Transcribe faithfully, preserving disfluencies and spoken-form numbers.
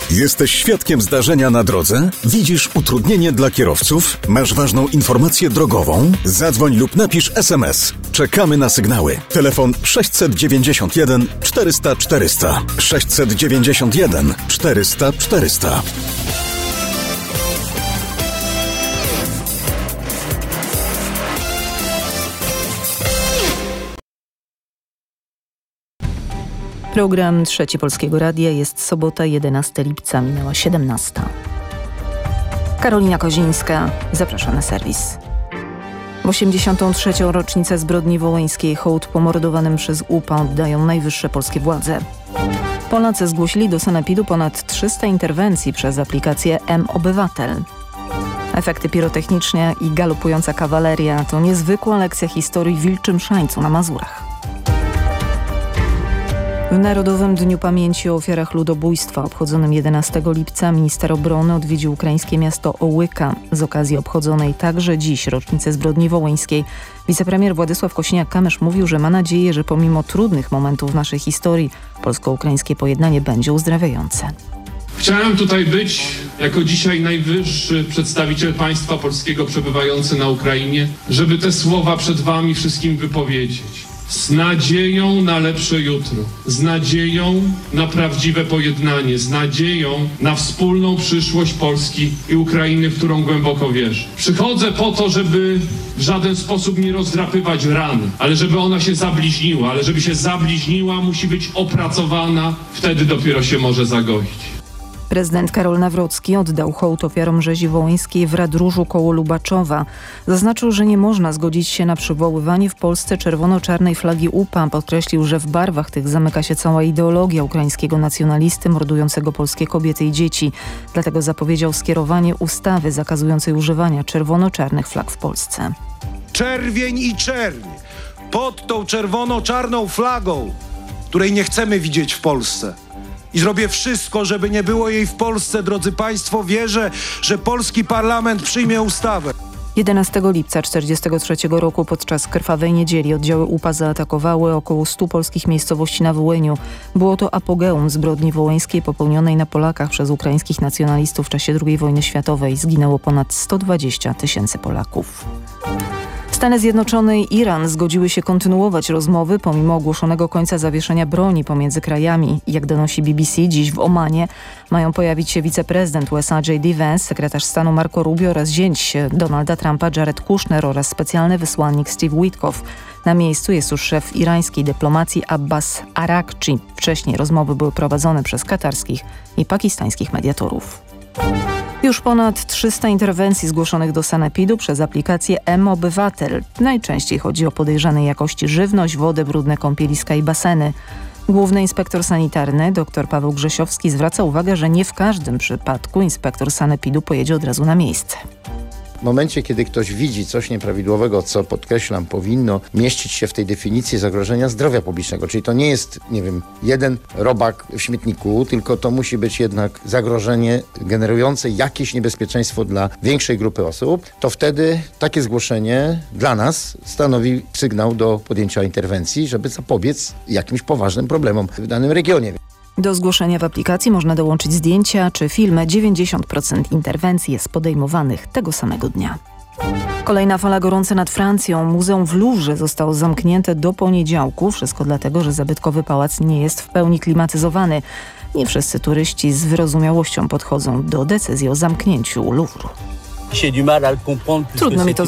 Jesteś świadkiem zdarzenia na drodze? Widzisz utrudnienie dla kierowców? Masz ważną informację drogową? Zadzwoń lub napisz es em es. Czekamy na sygnały. Telefon sześćset dziewięćdziesiąt jeden czterysta czterysta. sześćset dziewięćdziesiąt jeden czterysta czterysta. Program Trzeci Polskiego Radia. Jest sobota, jedenastego lipca, minęła siedemnasta. Karolina Kozińska, zapraszam na serwis. W osiemdziesiątą trzecią rocznicę zbrodni wołyńskiej hołd pomordowanym przez U P A oddają najwyższe polskie władze. Polacy zgłosili do sanepidu ponad trzysta interwencji przez aplikację M-Obywatel. Efekty pirotechniczne i galopująca kawaleria to niezwykła lekcja historii w Wilczym Szańcu na Mazurach. W Narodowym Dniu Pamięci o ofiarach ludobójstwa obchodzonym jedenastego lipca minister obrony odwiedził ukraińskie miasto Ołyka. Z okazji obchodzonej także dziś rocznicy zbrodni wołyńskiej wicepremier Władysław Kosiniak-Kamysz mówił, że ma nadzieję, że pomimo trudnych momentów naszej historii polsko-ukraińskie pojednanie będzie uzdrawiające. Chciałem tutaj być jako dzisiaj najwyższy przedstawiciel państwa polskiego przebywający na Ukrainie, żeby te słowa przed wami wszystkim wypowiedzieć. Z nadzieją na lepsze jutro, z nadzieją na prawdziwe pojednanie, z nadzieją na wspólną przyszłość Polski i Ukrainy, w którą głęboko wierzę. Przychodzę po to, żeby w żaden sposób nie rozdrapywać rany, ale żeby ona się zabliźniła, ale żeby się zabliźniła, musi być opracowana, wtedy dopiero się może zagoić. Prezydent Karol Nawrocki oddał hołd ofiarom rzezi wołyńskiej w Radróżu koło Lubaczowa. Zaznaczył, że nie można zgodzić się na przywoływanie w Polsce czerwono-czarnej flagi U P A. Podkreślił, że w barwach tych zamyka się cała ideologia ukraińskiego nacjonalisty mordującego polskie kobiety i dzieci. Dlatego zapowiedział skierowanie ustawy zakazującej używania czerwono-czarnych flag w Polsce. Czerwień i czerń pod tą czerwono-czarną flagą, której nie chcemy widzieć w Polsce. I zrobię wszystko, żeby nie było jej w Polsce, drodzy państwo. Wierzę, że polski parlament przyjmie ustawę. jedenastego lipca tysiąc dziewięćset czterdziestego trzeciego roku podczas krwawej niedzieli oddziały U P A zaatakowały około stu polskich miejscowości na Wołyniu. Było to apogeum zbrodni wołyńskiej popełnionej na Polakach przez ukraińskich nacjonalistów w czasie drugiej wojny światowej. Zginęło ponad sto dwadzieścia tysięcy Polaków. Stany Zjednoczone i Iran zgodziły się kontynuować rozmowy pomimo ogłoszonego końca zawieszenia broni pomiędzy krajami. Jak donosi B B C, dziś w Omanie mają pojawić się wiceprezydent U S A J D Vance, sekretarz stanu Marco Rubio oraz zięć Donalda Trumpa Jared Kushner oraz specjalny wysłannik Steve Witkoff. Na miejscu jest już szef irańskiej dyplomacji Abbas Arakci. Wcześniej rozmowy były prowadzone przez katarskich i pakistańskich mediatorów. Już ponad trzysta interwencji zgłoszonych do sanepidu przez aplikację M-Obywatel. Najczęściej chodzi o podejrzanej jakości żywność, wodę, brudne kąpieliska i baseny. Główny inspektor sanitarny dr Paweł Grzesiowski zwraca uwagę, że nie w każdym przypadku inspektor sanepidu pojedzie od razu na miejsce. W momencie, kiedy ktoś widzi coś nieprawidłowego, co podkreślam, powinno mieścić się w tej definicji zagrożenia zdrowia publicznego, czyli to nie jest, nie wiem, jeden robak w śmietniku, tylko to musi być jednak zagrożenie generujące jakieś niebezpieczeństwo dla większej grupy osób, to wtedy takie zgłoszenie dla nas stanowi sygnał do podjęcia interwencji, żeby zapobiec jakimś poważnym problemom w danym regionie. Do zgłoszenia w aplikacji można dołączyć zdjęcia czy filmy. dziewięćdziesiąt procent interwencji jest podejmowanych tego samego dnia. Kolejna fala gorąca nad Francją. Muzeum w Louvre zostało zamknięte do poniedziałku. Wszystko dlatego, że zabytkowy pałac nie jest w pełni klimatyzowany. Nie wszyscy turyści z wyrozumiałością podchodzą do decyzji o zamknięciu Louvru. Trudno mi to